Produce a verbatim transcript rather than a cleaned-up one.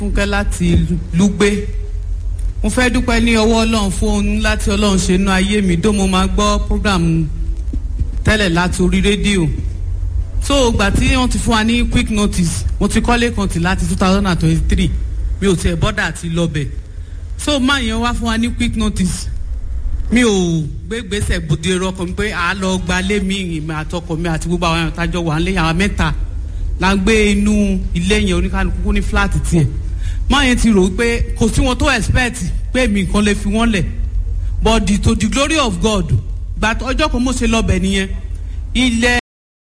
Fúnkẹ́ láti Lúgbé. Mo fẹ́ dúpẹ́ ní ọwọ́ Ọlọ́run fún ohun láti Ọlọ́run ṣe nínú ayé mi dó mo máa gbọ́ program tẹ́lẹ̀ láti orí rédíò. So ìgbà tí wọ́n ti fún wa ní quick notice mo ti kọ́lé kan tì láti two thousand twenty-three mi ò tiẹ̀ bọ́dà àti lọ́bẹ̀. So máa yẹn wá fún wa ní quick notice mi ò gbé gbèsè gbòde ọkọ mi pé à á lọ gbalé mi ìmọ̀ àtọkọ mi àti gbogbo àwọn àtàjọ wà ń lé àwọn mẹ́ta la ń gbé inú ilé yẹn oníkanukú ní flat tiẹ̀. Máa yẹn ti rò pé kò sí wọn tó expect pé mi nǹkan lè fi wọ́n lẹ̀ but the, to the glory of God gbàtọ́ ọjọ́ kan mo ṣe lọ́bẹ̀ nìyẹn ilẹ̀